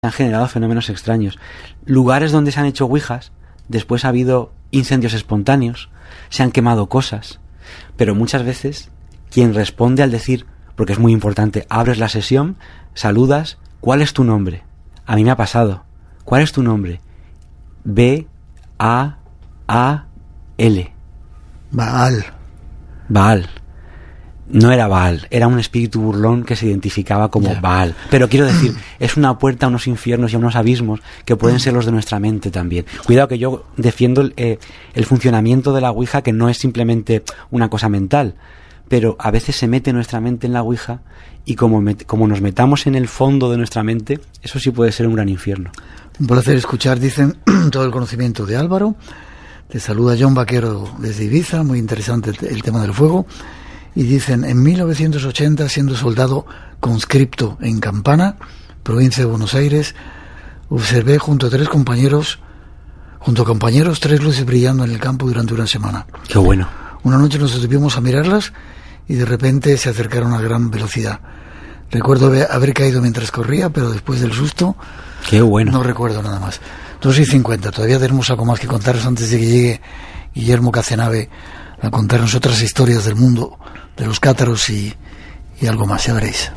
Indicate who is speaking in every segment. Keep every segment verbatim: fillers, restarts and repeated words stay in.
Speaker 1: han generado fenómenos extraños. Lugares donde se han hecho ouijas, después ha habido incendios espontáneos, se han quemado cosas, pero muchas veces quien responde al decir, porque es muy importante, abres la sesión, saludas, ¿cuál es tu nombre? A mí me ha pasado. ¿Cuál es tu nombre? B A A L.
Speaker 2: Baal.
Speaker 1: Baal. No era Baal, era un espíritu burlón que se identificaba como yeah. Baal. Pero quiero decir, es una puerta a unos infiernos y a unos abismos que pueden ser los de nuestra mente también. Cuidado que yo defiendo el, eh, el funcionamiento de la ouija, que no es simplemente una cosa mental, pero a veces se mete nuestra mente en la ouija y como, met, como nos metamos en el fondo de nuestra mente, eso sí puede ser un gran infierno.
Speaker 2: Un placer escuchar, dicen, todo el conocimiento de Álvaro. Te saluda John Vaquero desde Ibiza, muy interesante el tema del fuego. Y dicen, en mil novecientos ochenta, siendo soldado conscripto en Campana, provincia de Buenos Aires, observé junto a tres compañeros, junto a compañeros, tres luces brillando en el campo durante una semana.
Speaker 1: ¡Qué bueno!
Speaker 2: Una noche nos detuvimos a mirarlas y de repente se acercaron a gran velocidad. Recuerdo haber caído mientras corría, pero después del susto,
Speaker 1: ¡qué bueno!
Speaker 2: No recuerdo nada más. dos y cincuenta, todavía tenemos algo más que contaros antes de que llegue Guillermo Cazenave a contarnos otras historias del mundo de los cátaros y, y algo más, ya veréis.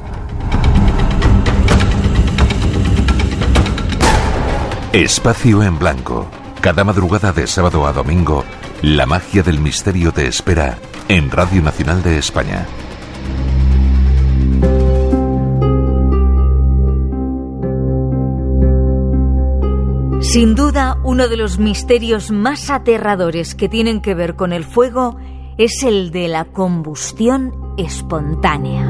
Speaker 3: Espacio en Blanco. Cada madrugada de sábado a domingo, la magia del misterio te espera en Radio Nacional de España.
Speaker 4: Sin duda, uno de los misterios más aterradores que tienen que ver con el fuego es el de la combustión espontánea.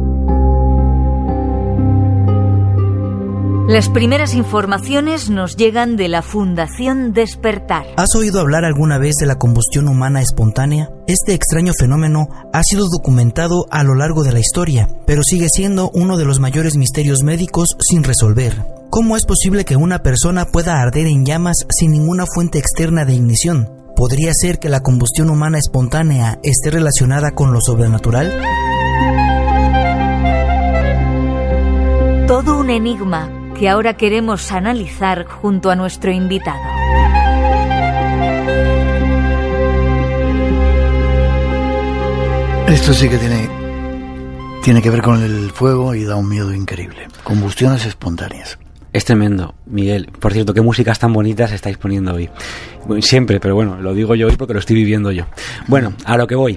Speaker 4: Las primeras informaciones nos llegan de la Fundación Despertar.
Speaker 5: ¿Has oído hablar alguna vez de la combustión humana espontánea? Este extraño fenómeno ha sido documentado a lo largo de la historia, pero sigue siendo uno de los mayores misterios médicos sin resolver. ¿Cómo es posible que una persona pueda arder en llamas sin ninguna fuente externa de ignición? ¿Podría ser que la combustión humana espontánea esté relacionada con lo sobrenatural?
Speaker 4: Todo un enigma que ahora queremos analizar junto a nuestro invitado.
Speaker 2: Esto sí que tiene, tiene que ver con el fuego y da un miedo increíble. Combustiones espontáneas.
Speaker 1: Es tremendo, Miguel. Por cierto, qué músicas tan bonitas estáis poniendo hoy. Siempre, pero bueno, lo digo yo hoy porque lo estoy viviendo yo. Bueno, a lo que voy.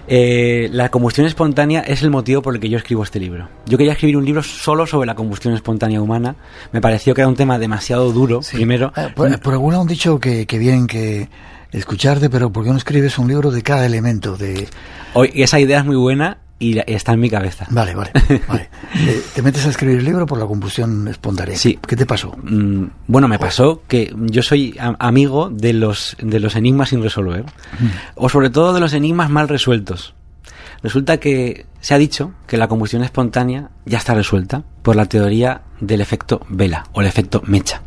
Speaker 1: Eh, la combustión espontánea es el motivo por el que yo escribo este libro. Yo quería escribir un libro solo sobre la combustión espontánea humana. Me pareció que era un tema demasiado duro, sí. Primero.
Speaker 2: Eh, por, por algún lado han dicho que, que bien que escucharte, pero ¿por qué no escribes un libro de cada elemento? De...
Speaker 1: Hoy, esa idea es muy buena. Y está en mi cabeza.
Speaker 2: Vale, vale, vale. ¿Te, ¿Te metes a escribir el libro por la combustión espontánea?
Speaker 1: Sí.
Speaker 2: ¿Qué te pasó?
Speaker 1: Mm, bueno, me pasó que yo soy a, amigo de los, de los enigmas sin resolver. Mm. O sobre todo de los enigmas mal resueltos. Resulta que se ha dicho que la combustión espontánea ya está resuelta por la teoría del efecto vela o el efecto mecha.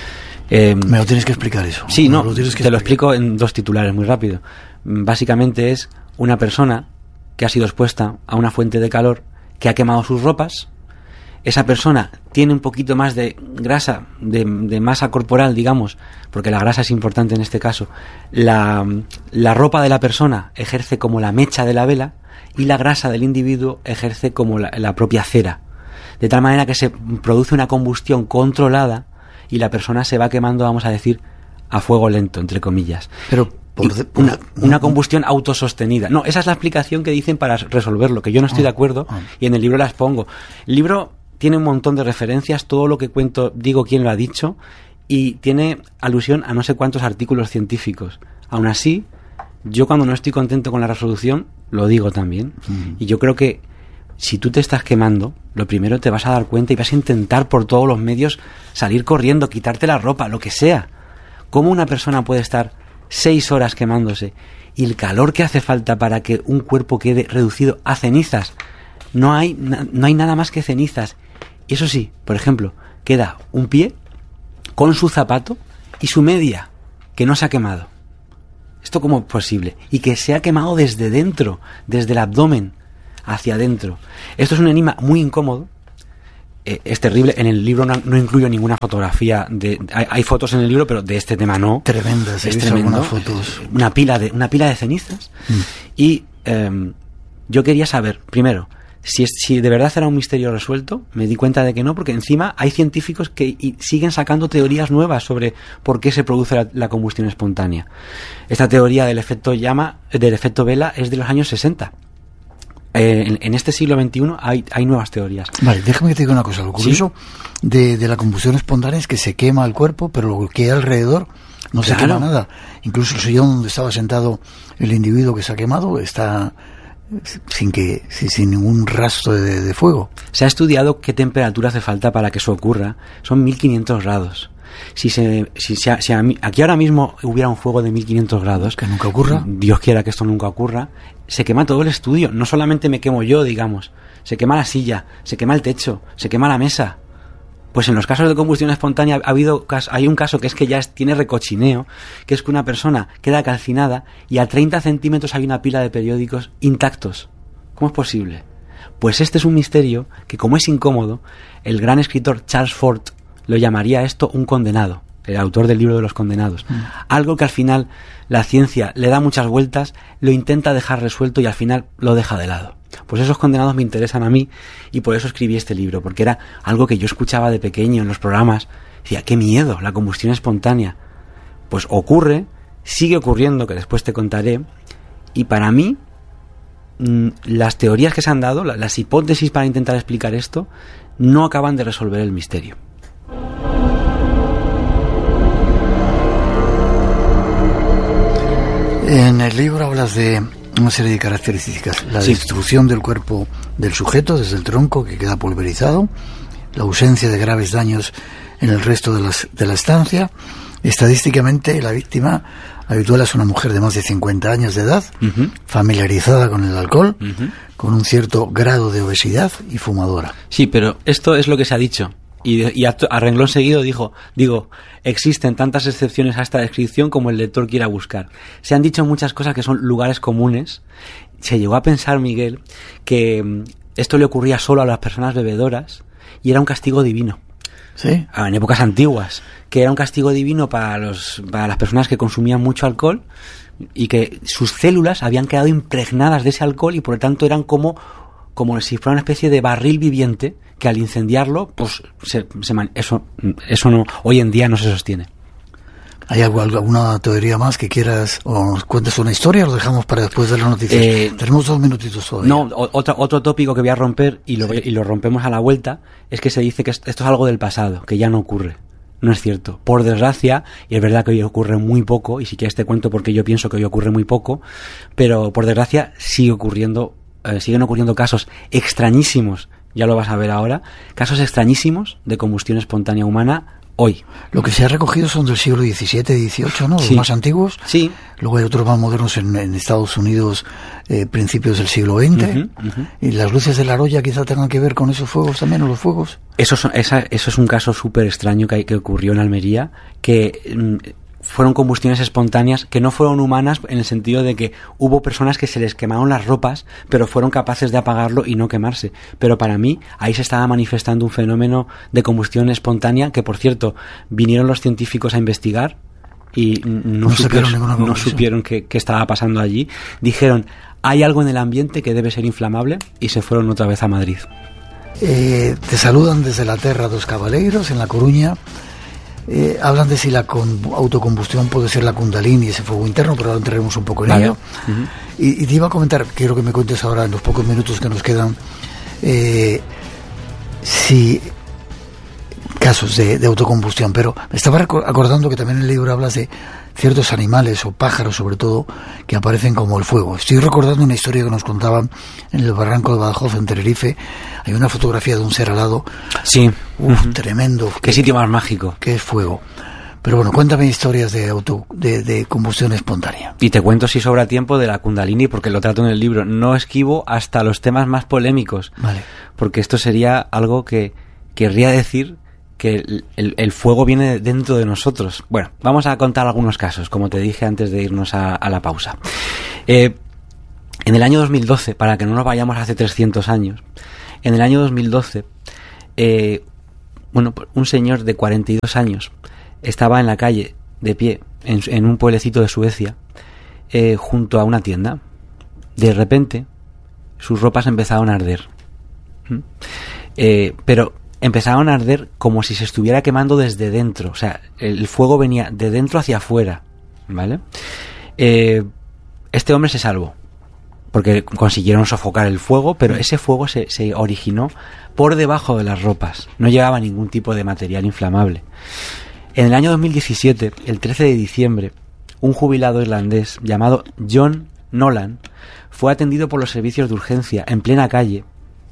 Speaker 2: Eh, Me lo tienes que explicar eso.
Speaker 1: Sí, no,
Speaker 2: lo
Speaker 1: te
Speaker 2: explicar.
Speaker 1: lo explico en dos titulares muy rápido. Básicamente es una persona que ha sido expuesta a una fuente de calor que ha quemado sus ropas. Esa persona tiene un poquito más de grasa, de, de masa corporal, digamos, porque la grasa es importante en este caso. La, la ropa de la persona ejerce como la mecha de la vela y la grasa del individuo ejerce como la, la propia cera. De tal manera que se produce una combustión controlada y la persona se va quemando, vamos a decir, a fuego lento, entre comillas.
Speaker 2: Pero Por de, por,
Speaker 1: una, una combustión autosostenida. No, esa es la explicación que dicen para resolverlo, que yo no estoy de acuerdo y en el libro la expongo. El libro tiene un montón de referencias, todo lo que cuento digo quién lo ha dicho y tiene alusión a no sé cuántos artículos científicos. Aún así, yo cuando no estoy contento con la resolución, lo digo también. Mm. Y yo creo que si tú te estás quemando, lo primero te vas a dar cuenta y vas a intentar por todos los medios salir corriendo, quitarte la ropa, lo que sea. ¿Cómo una persona puede estar seis horas quemándose y el calor que hace falta para que un cuerpo quede reducido a cenizas? No hay, na, no hay nada más que cenizas. Y eso sí, por ejemplo, queda un pie con su zapato y su media que no se ha quemado. ¿Esto cómo es posible? Y que se ha quemado desde dentro, desde el abdomen hacia adentro. Esto es un enigma muy incómodo eh, es terrible. En el libro no, no incluyo ninguna fotografía. De, hay, hay fotos en el libro, pero de este tema no.
Speaker 2: Tremendas,
Speaker 1: es
Speaker 2: tremendo. Fotos.
Speaker 1: Una pila de, una pila de cenizas. Mm. Y eh, yo quería saber, primero, Si, es, si de verdad era un misterio resuelto. Me di cuenta de que no, porque encima hay científicos que y siguen sacando teorías nuevas sobre por qué se produce la, la combustión espontánea. Esta teoría del efecto llama, del efecto vela, es de los años sesenta. Eh, en, en este siglo veintiuno hay, hay nuevas teorías.
Speaker 2: Vale, déjame que te diga una cosa. Lo curioso ¿Sí? de, de la combustión espontánea es que se quema el cuerpo, pero lo que hay alrededor no claro. se quema nada. Incluso el sillón donde estaba sentado el individuo que se ha quemado está sin que sin ningún rastro de, de fuego.
Speaker 1: Se ha estudiado qué temperatura hace falta para que eso ocurra. Son mil quinientos grados. Si se si, si, si aquí ahora mismo hubiera un fuego de mil quinientos grados,
Speaker 2: que nunca ocurra,
Speaker 1: Dios quiera que esto nunca ocurra, se quema todo el estudio. No solamente me quemo yo, digamos, se quema la silla, se quema el techo, se quema la mesa. Pues en los casos de combustión espontánea ha habido hay un caso que es que ya es, tiene recochineo, que es que una persona queda calcinada y a treinta centímetros hay una pila de periódicos intactos. ¿Cómo es posible? Pues este es un misterio que, como es incómodo, el gran escritor Charles Fort lo llamaría esto un condenado, el autor del libro de los condenados. Mm. Algo que al final la ciencia le da muchas vueltas, lo intenta dejar resuelto y al final lo deja de lado. Pues esos condenados me interesan a mí y por eso escribí este libro, porque era algo que yo escuchaba de pequeño en los programas. Decía, qué miedo, la combustión espontánea. Pues ocurre, sigue ocurriendo, que después te contaré, y para mí mmm, las teorías que se han dado, las hipótesis para intentar explicar esto, no acaban de resolver el misterio.
Speaker 2: En el libro hablas de una serie de características: la sí. destrucción del cuerpo del sujeto desde el tronco, que queda pulverizado, la ausencia de graves daños en el resto de, las, de la estancia. Estadísticamente, la víctima habitual es una mujer de más de cincuenta años de edad, uh-huh. familiarizada con el alcohol, uh-huh. con un cierto grado de obesidad y fumadora.
Speaker 1: Sí, pero esto es lo que se ha dicho. Y, de, y a, a renglón seguido dijo, digo, existen tantas excepciones a esta descripción como el lector quiera buscar. Se han dicho muchas cosas que son lugares comunes. Se llegó a pensar, Miguel, que esto le ocurría solo a las personas bebedoras y era un castigo divino.
Speaker 2: ¿Sí?
Speaker 1: En épocas antiguas, que era un castigo divino para los para las personas que consumían mucho alcohol y que sus células habían quedado impregnadas de ese alcohol y por lo tanto eran como como si fuera una especie de barril viviente que al incendiarlo, pues se, se man... eso eso no hoy en día no se sostiene.
Speaker 2: ¿Hay algo, alguna teoría más que quieras o nos cuentes una historia o lo dejamos para después de las noticias? Eh, Tenemos dos minutitos todavía.
Speaker 1: No, otro, otro tópico que voy a romper y lo, sí. y lo rompemos a la vuelta es que se dice que esto es algo del pasado, que ya no ocurre. No es cierto. Por desgracia, y es verdad que hoy ocurre muy poco, y si quieres te cuento porque yo pienso que hoy ocurre muy poco, pero por desgracia sigue ocurriendo, eh, siguen ocurriendo casos extrañísimos, ya lo vas a ver ahora, casos extrañísimos de combustión espontánea humana hoy.
Speaker 2: Lo que se ha recogido son del siglo diecisiete, dieciocho, ¿no? Los
Speaker 1: sí.
Speaker 2: más antiguos.
Speaker 1: Sí.
Speaker 2: Luego hay otros más modernos en, en Estados Unidos, eh, principios del siglo veinte. Uh-huh, uh-huh. Y las luces de la Roya quizá tengan que ver con esos fuegos también, o los fuegos.
Speaker 1: Eso, son, esa, eso es un caso súper extraño que, que ocurrió en Almería, que mm, fueron combustiones espontáneas que no fueron humanas en el sentido de que hubo personas que se les quemaron las ropas, pero fueron capaces de apagarlo y no quemarse. Pero para mí, ahí se estaba manifestando un fenómeno de combustión espontánea que, por cierto, vinieron los científicos a investigar y no, no supieron, no supieron qué, qué estaba pasando allí. Dijeron, hay algo en el ambiente que debe ser inflamable y se fueron otra vez a Madrid.
Speaker 2: Eh, te saludan desde la Terra dos Cabaleiros, en La Coruña. Eh, hablan de si la con, autocombustión puede ser la Kundalini, ese fuego interno, pero ahora entraremos un poco en vale. ello. Uh-huh. Y, y te iba a comentar, quiero que me cuentes ahora en los pocos minutos que nos quedan, eh, si casos de, de autocombustión, pero me estaba acordando que también en el libro hablas de ciertos animales o pájaros sobre todo que aparecen como el fuego. Estoy recordando una historia que nos contaban en el barranco de Badajoz, en Tenerife. Hay una fotografía de un ser alado.
Speaker 1: Sí.
Speaker 2: Uf, uh-huh. Tremendo.
Speaker 1: Qué sitio más mágico.
Speaker 2: Que es fuego. Pero bueno, cuéntame historias de auto de, de combustión espontánea.
Speaker 1: Y te cuento, si sobra tiempo, de la Kundalini, porque lo trato en el libro. No esquivo hasta los temas más polémicos.
Speaker 2: Vale.
Speaker 1: Porque esto sería algo que querría decir que el, el, el fuego viene dentro de nosotros. Bueno, vamos a contar algunos casos, como te dije antes de irnos a, a la pausa. Eh, en el año dos mil doce, para que no nos vayamos hace trescientos años, en el año dos mil doce Eh, bueno, un señor de cuarenta y dos años estaba en la calle, de pie, en, en un pueblecito de Suecia, eh, junto a una tienda. De repente, sus ropas empezaron a arder. ¿Mm? Eh, pero empezaron a arder como si se estuviera quemando desde dentro. O sea, el fuego venía de dentro hacia afuera, ¿vale? Eh, este hombre se salvó, porque consiguieron sofocar el fuego, pero ese fuego se, se originó por debajo de las ropas. No llevaba ningún tipo de material inflamable. En el año dos mil diecisiete, el trece de diciembre, un jubilado irlandés llamado John Nolan fue atendido por los servicios de urgencia en plena calle,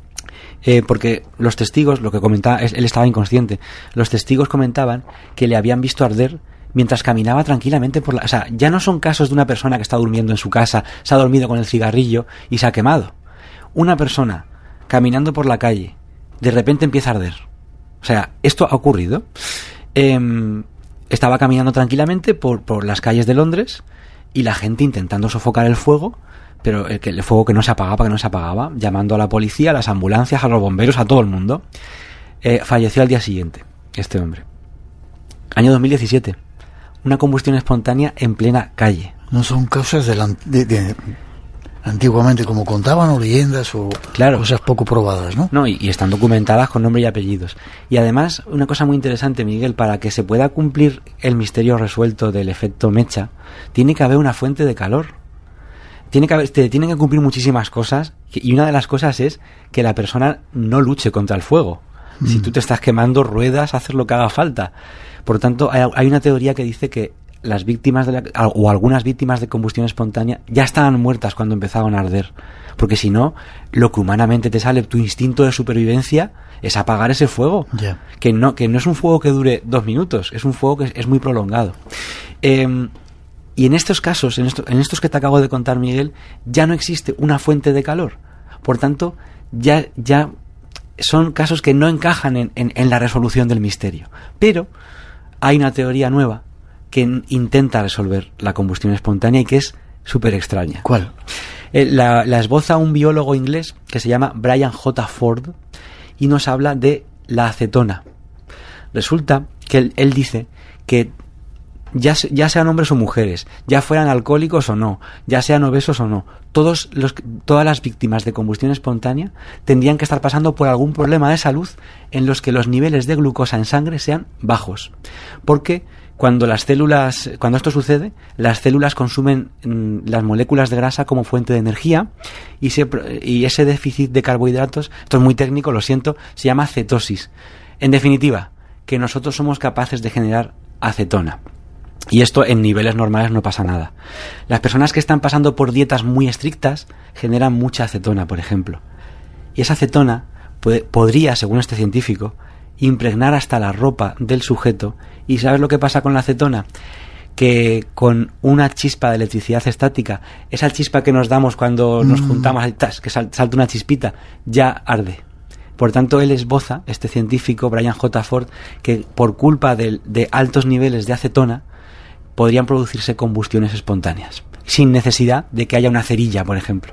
Speaker 1: eh, porque los testigos, lo que comentaba, él estaba inconsciente, los testigos comentaban que le habían visto arder mientras caminaba tranquilamente por la... O sea, ya no son casos de una persona que está durmiendo en su casa, se ha dormido con el cigarrillo y se ha quemado. Una persona caminando por la calle, de repente empieza a arder. O sea, esto ha ocurrido. Eh, estaba caminando tranquilamente por, por las calles de Londres y la gente intentando sofocar el fuego, pero el, el fuego que no se apagaba, que no se apagaba, llamando a la policía, a las ambulancias, a los bomberos, a todo el mundo. Eh, falleció al día siguiente, este hombre. Año dos mil diecisiete. Una combustión espontánea en plena calle.
Speaker 2: No son causas de, la, de, de antiguamente, como contaban, o leyendas o
Speaker 1: claro.
Speaker 2: Cosas poco probadas, ¿no?
Speaker 1: No, y, y están documentadas con nombre y apellidos. Y además, una cosa muy interesante, Miguel, para que se pueda cumplir el misterio resuelto del efecto mecha, tiene que haber una fuente de calor. Tiene que haber, te tienen que cumplir muchísimas cosas, y una de las cosas es que la persona no luche contra el fuego. Mm. Si tú te estás quemando, ruedas, haces lo que haga falta. Por tanto, hay, hay una teoría que dice que las víctimas de la, o algunas víctimas de combustión espontánea ya estaban muertas cuando empezaban a arder, porque si no, lo que humanamente te sale, tu instinto de supervivencia, es apagar ese fuego.
Speaker 2: Yeah.
Speaker 1: Que no que no es un fuego que dure dos minutos, es un fuego que es, es muy prolongado. Eh, y en estos casos, en, esto, en estos que te acabo de contar, Miguel, ya no existe una fuente de calor. Por tanto, ya ya son casos que no encajan en, en, en la resolución del misterio. Pero hay una teoría nueva que intenta resolver la combustión espontánea y que es súper extraña.
Speaker 2: ¿Cuál?
Speaker 1: Eh, la, la esboza un biólogo inglés que se llama Brian J. Ford y nos habla de la acetona. Resulta que él, él dice que ya, ya sean hombres o mujeres, ya fueran alcohólicos o no, ya sean obesos o no, todos los, todas las víctimas de combustión espontánea tendrían que estar pasando por algún problema de salud en los que los niveles de glucosa en sangre sean bajos. Porque cuando las células, cuando esto sucede, las células consumen mm, las moléculas de grasa como fuente de energía y, se, y ese déficit de carbohidratos, esto es muy técnico, lo siento, se llama cetosis. En definitiva, que nosotros somos capaces de generar acetona. Y esto en niveles normales no pasa nada. Las personas que están pasando por dietas muy estrictas generan mucha acetona, por ejemplo. Y esa acetona puede, podría, según este científico, impregnar hasta la ropa del sujeto. ¿Y sabes lo que pasa con la acetona? Que con una chispa de electricidad estática, esa chispa que nos damos cuando nos juntamos, que salta una chispita, ya arde. Por tanto, él esboza, este científico, Brian J. Ford, que por culpa de, de altos niveles de acetona, podrían producirse combustiones espontáneas, sin necesidad de que haya una cerilla, por ejemplo.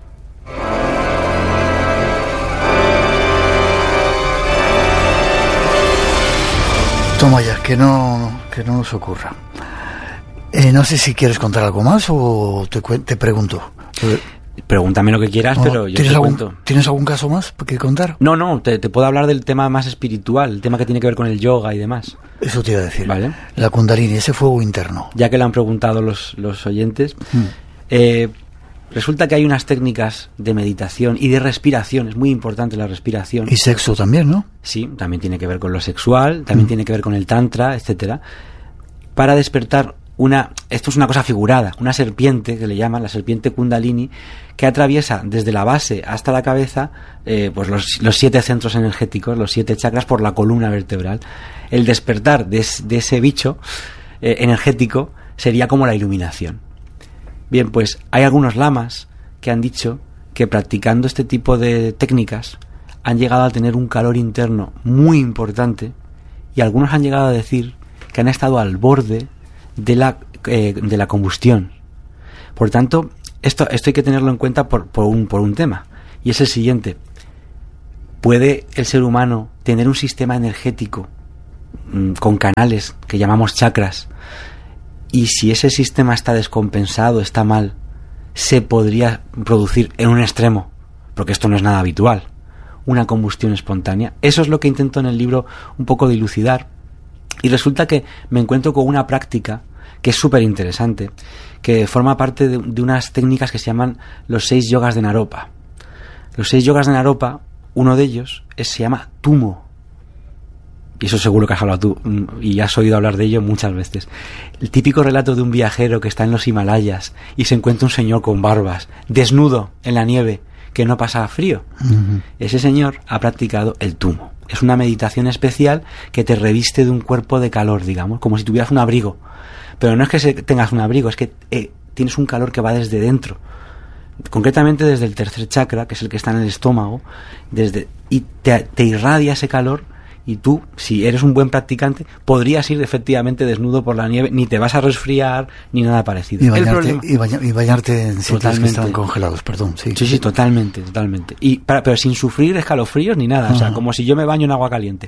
Speaker 2: Toma ya, que no, que no nos ocurra. Eh, no sé si quieres contar algo más o te, te pregunto.
Speaker 1: Pregúntame lo que quieras, no, pero yo te
Speaker 2: algún,
Speaker 1: cuento.
Speaker 2: ¿Tienes algún caso más que contar?
Speaker 1: No, no, te, te puedo hablar del tema más espiritual, el tema que tiene que ver con el yoga y demás.
Speaker 2: Eso te iba a decir.
Speaker 1: ¿Vale?
Speaker 2: La Kundalini, ese fuego interno.
Speaker 1: Ya que lo han preguntado los, los oyentes,
Speaker 2: mm.
Speaker 1: eh, resulta que hay unas técnicas de meditación y de respiración, es muy importante la respiración.
Speaker 2: Y sexo también, ¿no?
Speaker 1: Sí, también tiene que ver con lo sexual, también mm. tiene que ver con el tantra, etcétera, para despertar una, esto es una cosa figurada, una serpiente que le llaman la serpiente Kundalini, que atraviesa desde la base hasta la cabeza eh, pues los, los siete centros energéticos, los siete chakras por la columna vertebral. El despertar de, de ese bicho eh, energético sería como la iluminación. Bien, pues hay algunos lamas que han dicho que practicando este tipo de técnicas han llegado a tener un calor interno muy importante, y algunos han llegado a decir que han estado al borde de la, eh, de la combustión. Por tanto, esto, esto hay que tenerlo en cuenta por, por, un, por un tema, y es el siguiente. ¿Puede el ser humano tener un sistema energético mmm, con canales que llamamos chakras? Y si ese sistema está descompensado, está mal, se podría producir en un extremo, porque esto no es nada habitual, una combustión espontánea. Eso es lo que intento en el libro un poco dilucidar. Y resulta que me encuentro con una práctica que es súper interesante, que forma parte de, de unas técnicas que se llaman los seis yogas de Naropa. Los seis yogas de Naropa, uno de ellos es, se llama Tumo. Y eso seguro que has hablado tú y has oído hablar de ello muchas veces. El típico relato de un viajero que está en los Himalayas y se encuentra un señor con barbas, desnudo en la nieve, que no pasa frío. Uh-huh. Ese señor ha practicado el Tumo. Es una meditación especial que te reviste de un cuerpo de calor, digamos, como si tuvieras un abrigo. Pero no es que se, tengas un abrigo, es que eh, tienes un calor que va desde dentro. Concretamente desde el tercer chakra, que es el que está en el estómago, desde y te, te irradia ese calor. Y tú, si eres un buen practicante, podrías ir efectivamente desnudo por la nieve, ni te vas a resfriar, ni nada parecido.
Speaker 2: Y bañarte, el problema, y baña, y bañarte en sitios totalmente, que están congelados, perdón. Sí,
Speaker 1: sí, sí, totalmente, totalmente. Y para, pero sin sufrir escalofríos ni nada, uh-huh. O sea, como si yo me baño en agua caliente.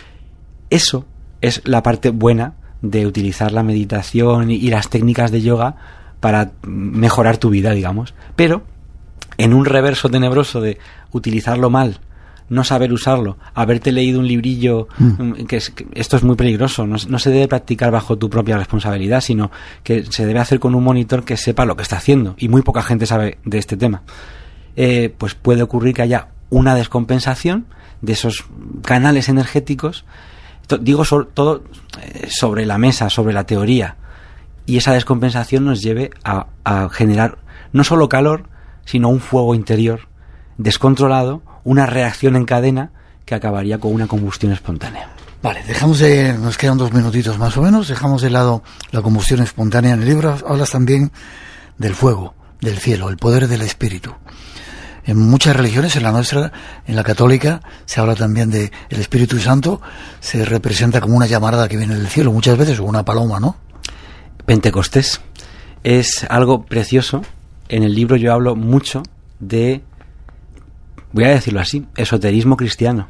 Speaker 1: Eso es la parte buena de utilizar la meditación y, y las técnicas de yoga para mejorar tu vida, digamos. Pero, en un reverso tenebroso de utilizarlo mal, no saber usarlo, haberte leído un librillo, mm. que, es, que esto es muy peligroso, no, no se debe practicar bajo tu propia responsabilidad, sino que se debe hacer con un monitor que sepa lo que está haciendo, y muy poca gente sabe de este tema. Eh, pues puede ocurrir que haya una descompensación de esos canales energéticos, to, digo sobre, todo eh, sobre la mesa, sobre la teoría, y esa descompensación nos lleve a, a generar no solo calor, sino un fuego interior descontrolado, una reacción en cadena que acabaría con una combustión espontánea.
Speaker 2: Vale, dejamos de, nos quedan dos minutitos más o menos, dejamos de lado la combustión espontánea. En el libro hablas también del fuego, del cielo, el poder del espíritu. En muchas religiones, en la nuestra, en la católica, se habla también de el Espíritu Santo, se representa como una llamarada que viene del cielo, muchas veces, o una paloma, ¿no?
Speaker 1: Pentecostés es algo precioso. En el libro yo hablo mucho de, voy a decirlo así, esoterismo cristiano.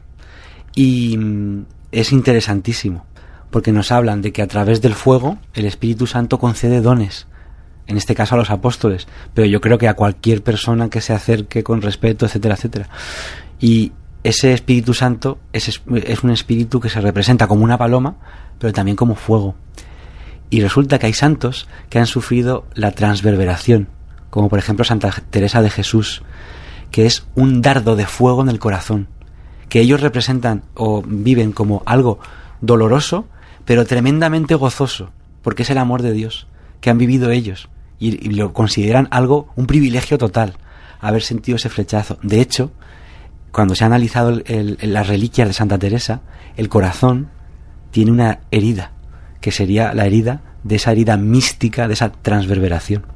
Speaker 1: Y mm, es interesantísimo, porque nos hablan de que a través del fuego el Espíritu Santo concede dones, en este caso a los apóstoles, pero yo creo que a cualquier persona que se acerque con respeto, etcétera, etcétera. Y ese Espíritu Santo es, es un espíritu que se representa como una paloma, pero también como fuego. Y resulta que hay santos que han sufrido la transverberación, como por ejemplo Santa Teresa de Jesús, que es un dardo de fuego en el corazón, que ellos representan o viven como algo doloroso, pero tremendamente gozoso, porque es el amor de Dios que han vivido ellos, y, y lo consideran algo, un privilegio total, haber sentido ese flechazo. De hecho, cuando se ha analizado el, el, las reliquias de Santa Teresa, el corazón tiene una herida, que sería la herida de esa herida mística, de esa transverberación.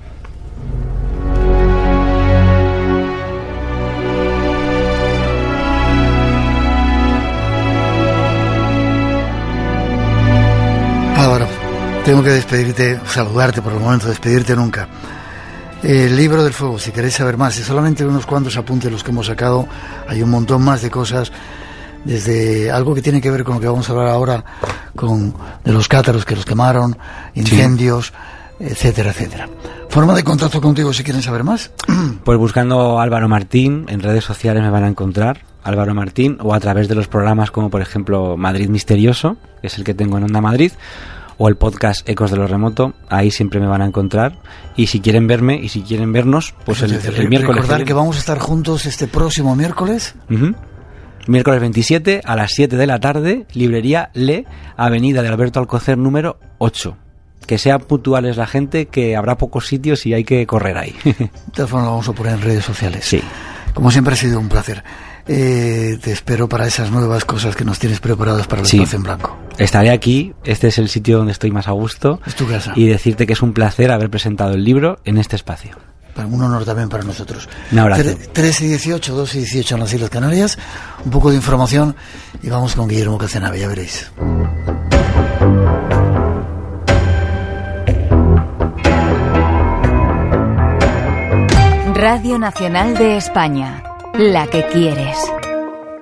Speaker 2: Álvaro, tengo que despedirte, saludarte por el momento, despedirte nunca. El libro del fuego, si queréis saber más, y solamente unos cuantos apuntes los que hemos sacado, hay un montón más de cosas, desde algo que tiene que ver con lo que vamos a hablar ahora, con de los cátaros que los quemaron, incendios, sí, etcétera, etcétera. Forma de contacto contigo si quieren saber más.
Speaker 1: Pues buscando Álvaro Martín, en redes sociales me van a encontrar, Álvaro Martín, o a través de los programas como por ejemplo Madrid Misterioso, que es el que tengo en Onda Madrid, o el podcast Ecos de lo Remoto, ahí siempre me van a encontrar. Y si quieren verme y si quieren vernos, pues el, el, el miércoles...
Speaker 2: Recordar que vamos a estar juntos este próximo miércoles.
Speaker 1: Uh-huh. Miércoles veintisiete a las siete de la tarde, librería Le, Avenida de Alberto Alcocer número ocho. Que sean puntuales la gente, que habrá pocos sitios y hay que correr ahí.
Speaker 2: De todas formas lo vamos a poner en redes sociales.
Speaker 1: Sí.
Speaker 2: Como siempre ha sido un placer. Eh, te espero para esas nuevas cosas que nos tienes preparadas para el
Speaker 1: sí.
Speaker 2: Espacio en Blanco.
Speaker 1: Estaré aquí, este es el sitio donde estoy más a gusto.
Speaker 2: Es tu casa.
Speaker 1: Y decirte que es un placer haber presentado el libro en este espacio.
Speaker 2: Un honor también para nosotros.
Speaker 1: Un abrazo.
Speaker 2: tres y dieciocho, dos y dieciocho en las Islas Canarias. Un poco de información y vamos con Guillermo Cazenave, ya veréis.
Speaker 4: Radio Nacional de España, la que quieres.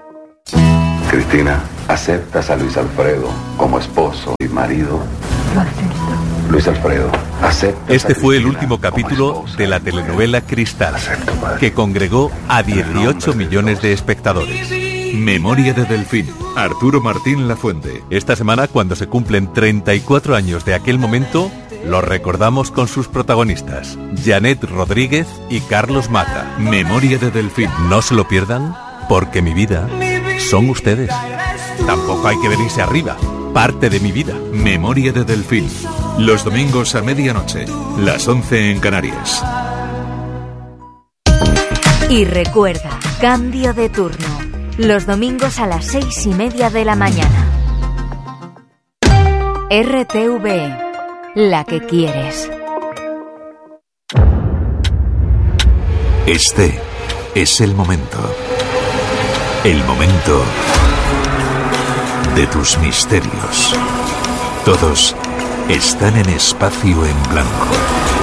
Speaker 6: Cristina, ¿aceptas a Luis Alfredo como esposo y marido?
Speaker 7: Lo acepto.
Speaker 6: Luis Alfredo, ¿aceptas
Speaker 8: Este
Speaker 6: a
Speaker 8: fue el
Speaker 6: Cristina
Speaker 8: último capítulo
Speaker 6: como esposa
Speaker 8: de la
Speaker 6: y mujer?
Speaker 8: telenovela Cristal,
Speaker 6: Acepto, padre.
Speaker 8: que congregó a dieciocho millones de espectadores.
Speaker 9: Memoria de Delfín, Arturo Martín Lafuente.
Speaker 8: Esta semana, cuando se cumplen treinta y cuatro años de aquel momento, lo recordamos con sus protagonistas, Janet Rodríguez y Carlos Mata.
Speaker 9: Memoria de Delfín.
Speaker 8: No se lo pierdan, porque mi vida son ustedes. Tampoco hay que venirse arriba, parte de mi vida.
Speaker 9: Memoria de Delfín. Los domingos a medianoche, las once en Canarias.
Speaker 4: Y recuerda, cambio de turno. Los domingos a las seis y media de la mañana. R T V, la que quieres.
Speaker 3: Este es el momento. El momento de tus misterios. Todos están en espacio en blanco.